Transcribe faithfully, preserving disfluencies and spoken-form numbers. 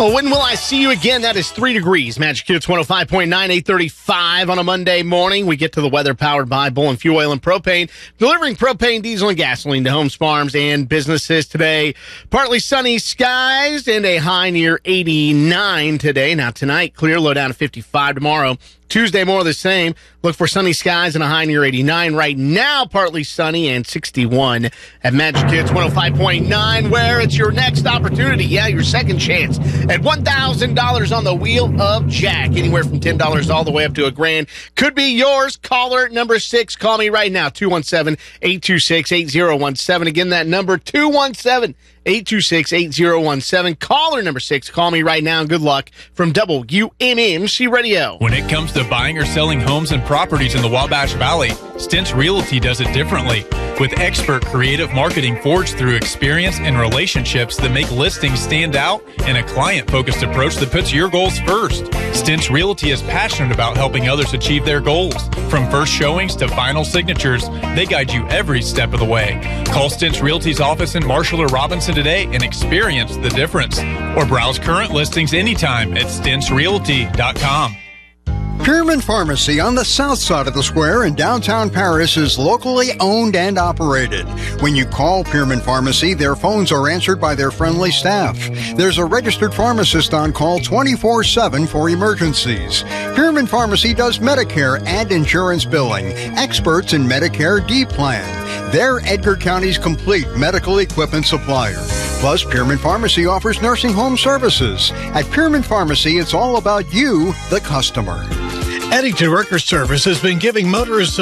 Oh, when will I see you again? That is three degrees. Magic Hits one oh five point nine, eight thirty-five on a Monday morning. We get to the weather powered by Bull and Fuel Oil and Propane, delivering propane, diesel, and gasoline to homes, farms, and businesses today. Partly sunny skies and a high near eighty-nine today. Now tonight, clear, low down to fifty-five tomorrow. Tuesday, more of the same. Look for sunny skies and a high near eighty-nine. Right now, partly sunny and sixty-one at Magic Hits one oh five point nine, where it's your next opportunity. Yeah, your second chance at one thousand dollars on the Wheel of Jack. Anywhere from ten dollars all the way up to a grand could be yours. Caller number six. Call me right now, two one seven, eight two six, eight zero one seven. Again, that number, two one seven, eight two six, eight zero one seven. Caller number six. Call me right now, and good luck from W M M C Radio. When it comes to buying or selling homes and properties in the Wabash Valley, Stintz Realty does it differently. With expert creative marketing forged through experience and relationships that make listings stand out and a client-focused approach that puts your goals first. Stintz Realty is passionate about helping others achieve their goals. From first showings to final signatures, they guide you every step of the way. Call Stintz Realty's office in Marshall or Robinson today and experience the difference. Or browse current listings anytime at stints realty dot com. Pierman Pharmacy on the south side of the square in downtown Paris is locally owned and operated. When you call Pierman Pharmacy, their phones are answered by their friendly staff. There's a registered pharmacist on call twenty-four seven for emergencies. Pierman Pharmacy does Medicare and insurance billing. Experts in Medicare D-Plan. They're Edgar County's complete medical equipment supplier. Plus, Pierman Pharmacy offers nursing home services. At Pierman Pharmacy, it's all about you, the customer. Eddington Workers Service has been giving motorists